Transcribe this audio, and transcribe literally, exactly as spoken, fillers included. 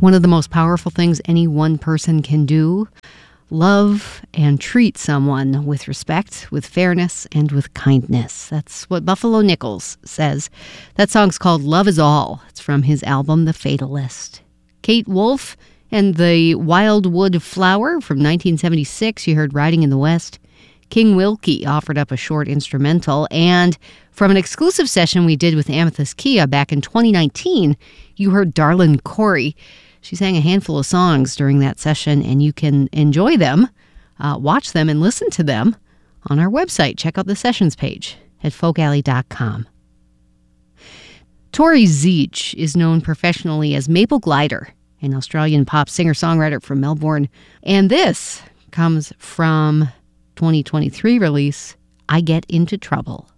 One of the most powerful things any one person can do: love and treat someone with respect, with fairness, and with kindness. That's what Buffalo Nichols says. That song's called Love Is All. It's from his album, The Fatalist. Kate Wolf and the Wildwood Flower from nineteen seventy-six. You heard Riding in the West. King Wilkie offered up a short instrumental. And from an exclusive session we did with Amethyst Kia back in twenty nineteen, you heard Darlin Corey. She sang a handful of songs during that session, and you can enjoy them, uh, watch them, and listen to them on our website. Check out the sessions page at folk alley dot com. Tori Zeech is known professionally as Maple Glider, an Australian pop singer-songwriter from Melbourne. And this comes from twenty twenty-three release, I Get Into Trouble.